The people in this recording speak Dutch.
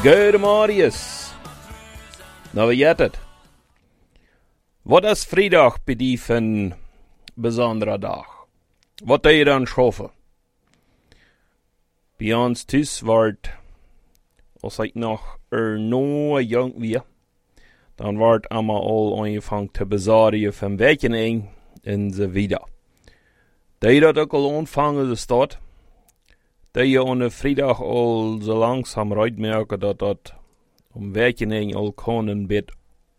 Good Marius. Nou, wie heet het? Wat is vrijdag bij die van bijzondere dag? Wat doe je dan schaffen? Bij ons thuis wordt, als ik nog no jong was, dan wordt allemaal al aangevangen te bezorgen van wekening en zo wieder. Dat je dat ook al ontvangen de stad, dat je aan de vrijdag al zo langzaam uitmerken dat om wekening al kon een beetje